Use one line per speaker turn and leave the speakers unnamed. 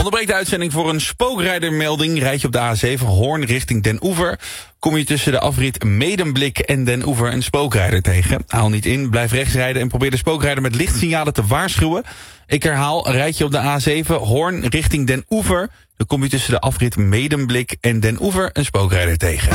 onderbreekt de uitzending voor een spookrijdermelding. Rijd je op de A7 Hoorn richting Den Oever, kom je tussen de afrit Medemblik en Den Oever een spookrijder tegen. Haal niet in, blijf rechts rijden en probeer de spookrijder met lichtsignalen te waarschuwen. Ik herhaal, rijd je op de A7 Hoorn richting Den Oever, dan kom je tussen de afrit Medemblik en Den Oever een spookrijder tegen.